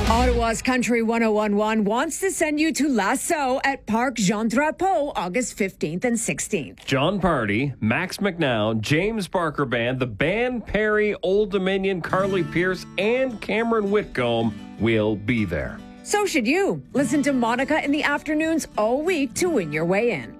Ottawa's Country 1011 wants to send you to Lasso at Parc Jean Drapeau August 15th and 16th. John Party, Max McNown, James Barker Band, the band Perry, Old Dominion, Carly Pierce, and Cameron Whitcomb will be there. So should you. Listen to Monica in the afternoons all week to win your way in.